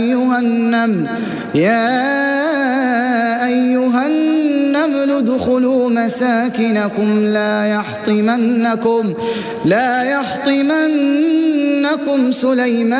يا أيها النمل ادخلوا مساكنكم لا يحطمنكم سليمان